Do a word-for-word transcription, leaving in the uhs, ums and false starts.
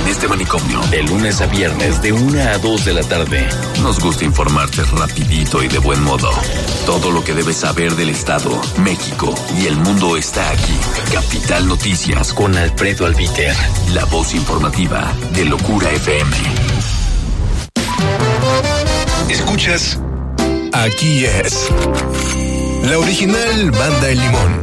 este manicomio. De lunes a viernes, de una a dos de la tarde. Nos gusta informarte rapidito y de buen modo. Todo lo que debes saber del Estado, México y el mundo está aquí. Capital Noticias con Alfredo Albiter. La voz informativa de Locura F M. Escuchas. Aquí es la original Banda El Limón.